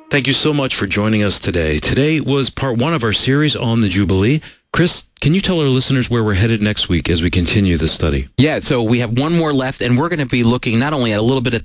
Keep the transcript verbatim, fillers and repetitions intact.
Thank you so much for joining us today. Today was part one of our series on the Jubilee. Chris, can you tell our listeners where we're headed next week as we continue the study? Yeah, so we have one more left, and we're going to be looking not only at a little bit of